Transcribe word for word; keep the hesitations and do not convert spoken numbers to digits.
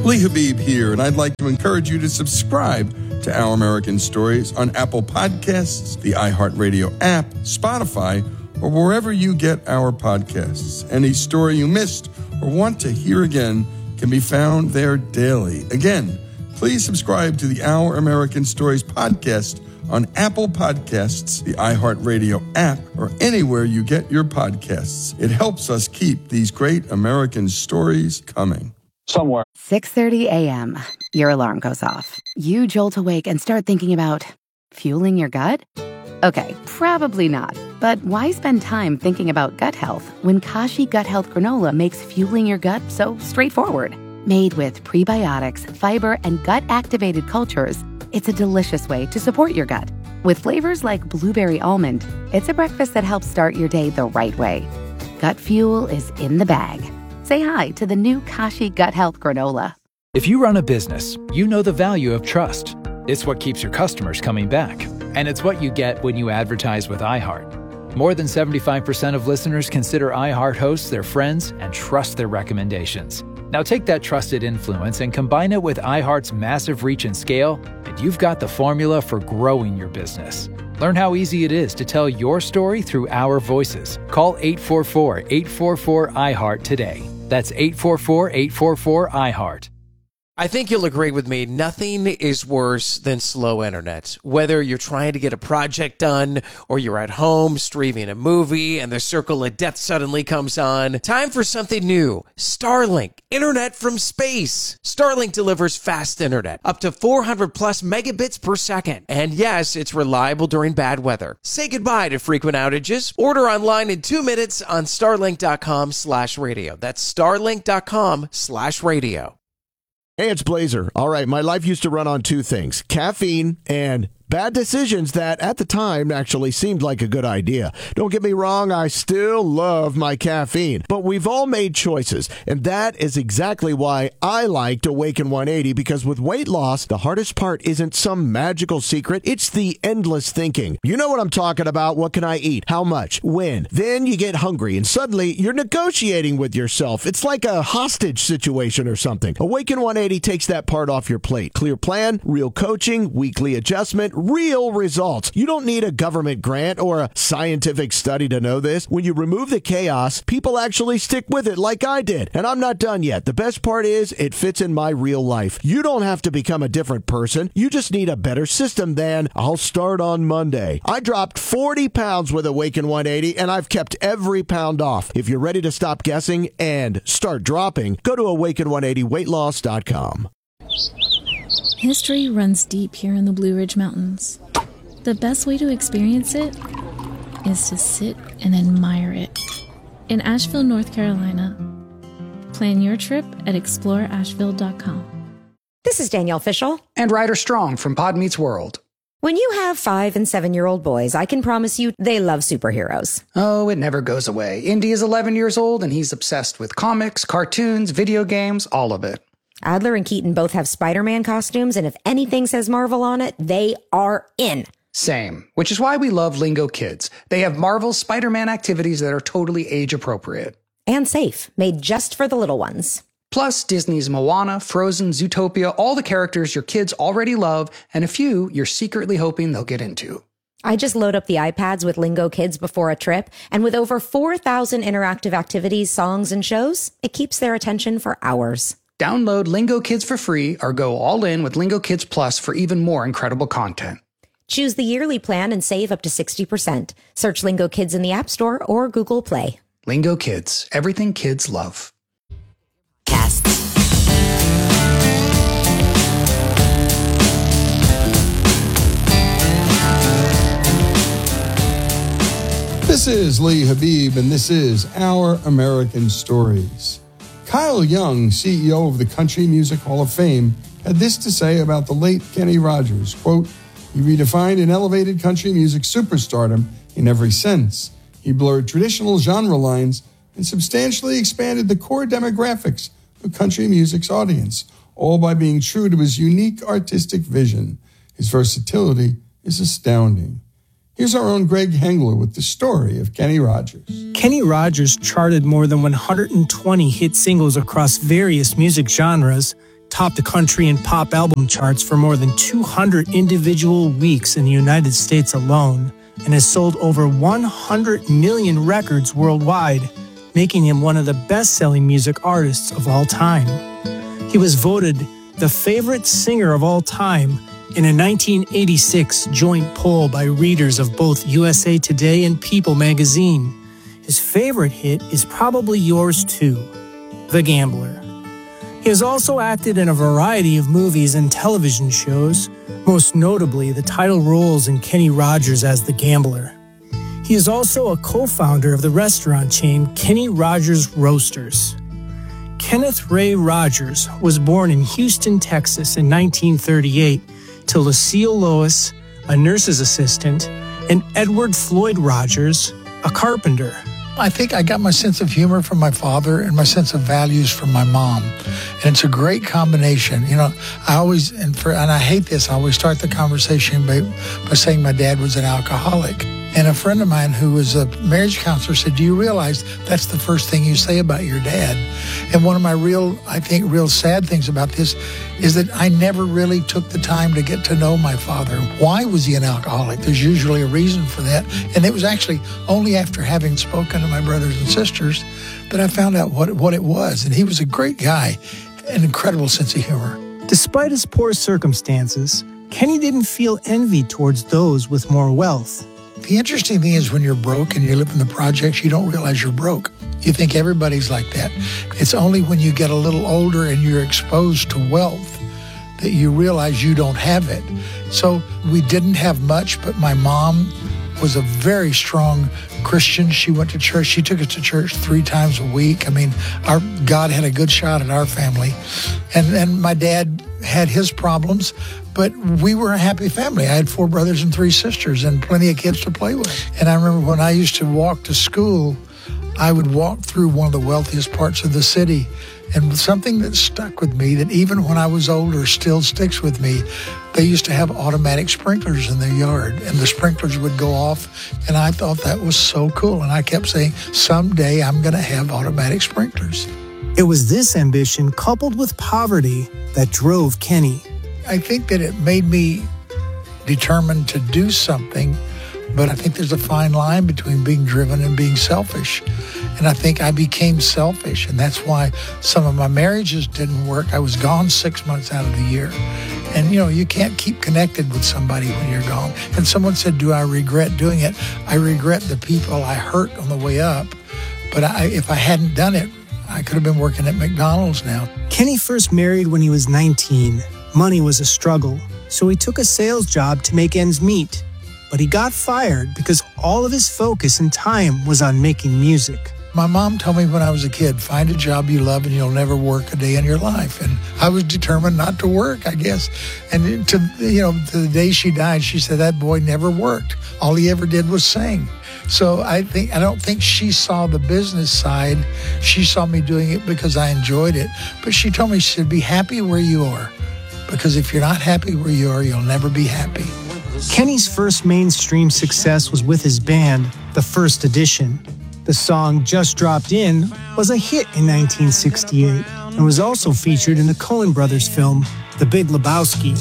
Lee Habib here, and I'd like to encourage you to subscribe to Our American Stories on Apple Podcasts, the iHeartRadio app, Spotify, or wherever you get our podcasts. Any story you missed or want to hear again can be found there daily. Again, please subscribe to the Our American Stories podcast on Apple Podcasts, the iHeartRadio app, or anywhere you get your podcasts. It helps us keep these great American stories coming. Somewhere. six thirty a.m. Your alarm goes off. You jolt awake and start thinking about fueling your gut? Okay, probably not. But why spend time thinking about gut health when Kashi Gut Health Granola makes fueling your gut so straightforward? Made with prebiotics, fiber, and gut-activated cultures, it's a delicious way to support your gut. With flavors like blueberry almond, it's a breakfast that helps start your day the right way. Gut fuel is in the bag. Say hi to the new Kashi Gut Health Granola. If you run a business, you know the value of trust. It's what keeps your customers coming back. And it's what you get when you advertise with iHeart. More than seventy-five percent of listeners consider iHeart hosts their friends and trust their recommendations. Now take that trusted influence and combine it with iHeart's massive reach and scale, and you've got the formula for growing your business. Learn how easy it is to tell your story through our voices. Call eight four four, eight four four, I HEART today. That's eight four four, eight four four, I HEART. I think you'll agree with me. Nothing is worse than slow internet. Whether you're trying to get a project done or you're at home streaming a movie and the circle of death suddenly comes on. Time for something new. Starlink. Internet from space. Starlink delivers fast internet. Up to four hundred plus megabits per second. And yes, it's reliable during bad weather. Say goodbye to frequent outages. Order online in two minutes on starlink.com slash radio. That's starlink.com slash radio. Hey, it's Blazer. All right, my life used to run on two things, caffeine and bad decisions that at the time actually seemed like a good idea. Don't get me wrong, I still love my caffeine, but we've all made choices, and that is exactly why I liked Awaken one eighty, because with weight loss, the hardest part isn't some magical secret, it's the endless thinking. You know what I'm talking about. What can I eat? How much? When? Then you get hungry, and suddenly you're negotiating with yourself. It's like a hostage situation or something. Awaken one eighty takes that part off your plate. Clear plan, real coaching, weekly adjustment, real results. You don't need a government grant or a scientific study to know this. When you remove the chaos, people actually stick with it like I did. And I'm not done yet. The best part is it fits in my real life. You don't have to become a different person. You just need a better system than I'll start on Monday. I dropped forty pounds with Awaken one eighty, and I've kept every pound off. If you're ready to stop guessing and start dropping, go to awaken one eighty weight loss dot com. History runs deep here in the Blue Ridge Mountains. The best way to experience it is to sit and admire it. In Asheville, North Carolina. Plan your trip at explore asheville dot com. This is Danielle Fishel. And Ryder Strong from Pod Meets World. When you have five and seven-year-old boys, I can promise you they love superheroes. Oh, it never goes away. Indy is eleven years old, and he's obsessed with comics, cartoons, video games, all of it. Adler and Keaton both have Spider-Man costumes, and if anything says Marvel on it, they are in. Same, which is why we love Lingo Kids. They have Marvel's Spider-Man activities that are totally age-appropriate. And safe, made just for the little ones. Plus, Disney's Moana, Frozen, Zootopia, all the characters your kids already love, and a few you're secretly hoping they'll get into. I just load up the iPads with Lingo Kids before a trip, and with over four thousand interactive activities, songs, and shows, it keeps their attention for hours. Download Lingo Kids for free or go all in with Lingo Kids Plus for even more incredible content. Choose the yearly plan and save up to sixty percent. Search Lingo Kids in the App Store or Google Play. Lingo Kids, everything kids love. Casts. This is Lee Habib, and this is Our American Stories. Kyle Young, C E O of the Country Music Hall of Fame, had this to say about the late Kenny Rogers. Quote, he redefined and elevated country music superstardom in every sense. He blurred traditional genre lines and substantially expanded the core demographics of country music's audience, all by being true to his unique artistic vision. His versatility is astounding. Here's our own Greg Hengler with the story of Kenny Rogers. Kenny Rogers charted more than one hundred twenty hit singles across various music genres, topped the country and pop album charts for more than two hundred individual weeks in the United States alone, and has sold over one hundred million records worldwide, making him one of the best-selling music artists of all time. He was voted the favorite singer of all time in a nineteen eighty-six joint poll by readers of both U S A Today and People magazine. His favorite hit is probably yours too, The Gambler. He has also acted in a variety of movies and television shows, most notably the title roles in Kenny Rogers as The Gambler. He is also a co-founder of the restaurant chain Kenny Rogers Roasters. Kenneth Ray Rogers was born in Houston, Texas in nineteen thirty-eight to Lucille Lois, a nurse's assistant, and Edward Floyd Rogers, a carpenter. I think I got my sense of humor from my father and my sense of values from my mom. And it's a great combination. You know, I always, and for, and I hate this, I always start the conversation by, by saying my dad was an alcoholic. And a friend of mine who was a marriage counselor said, do you realize that's the first thing you say about your dad? And one of my real, I think, real sad things about this is that I never really took the time to get to know my father. Why was he an alcoholic? There's usually a reason for that. And it was actually only after having spoken to my brothers and sisters that I found out what, what it was. And he was a great guy, an incredible sense of humor. Despite his poor circumstances, Kenny didn't feel envy towards those with more wealth. The interesting thing is when you're broke and you live in the projects, you don't realize you're broke. You think everybody's like that. It's only when you get a little older and you're exposed to wealth that you realize you don't have it. So we didn't have much, but my mom was a very strong Christian. She went to church. She took us to church three times a week. I mean, our God had a good shot at our family. And, and my dad had his problems, but we were a happy family. I had four brothers and three sisters and plenty of kids to play with. And I remember when I used to walk to school, I would walk through one of the wealthiest parts of the city. And something that stuck with me, that even when I was older still sticks with me, they used to have automatic sprinklers in their yard, and the sprinklers would go off, and I thought that was so cool. And I kept saying, someday I'm going to have automatic sprinklers. It was this ambition, coupled with poverty, that drove Kenny. I think that it made me determined to do something, but I think there's a fine line between being driven and being selfish. And I think I became selfish, and that's why some of my marriages didn't work. I was gone six months out of the year. And, you know, you can't keep connected with somebody when you're gone. And someone said, do I regret doing it? I regret the people I hurt on the way up. But I, if I hadn't done it, I could have been working at McDonald's now. Kenny first married when he was nineteen. Money was a struggle, so he took a sales job to make ends meet. But he got fired because all of his focus and time was on making music. My mom told me when I was a kid, find a job you love and you'll never work a day in your life. And I was determined not to work, I guess. And to, you know, to the day she died, she said that boy never worked. All he ever did was sing. So I think I don't think she saw the business side. She saw me doing it because I enjoyed it. But she told me, she said, be happy where you are. Because if you're not happy where you are, you'll never be happy. Kenny's first mainstream success was with his band, The First Edition. The song Just Dropped In was a hit in nineteen sixty-eight and was also featured in the Coen Brothers film, The Big Lebowski.